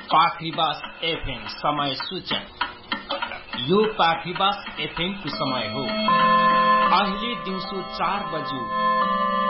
पाखरीबास FM समय सूचन। यो पाखरीबास FM को समय हो। अहिले दिउँसो 4 बज्यो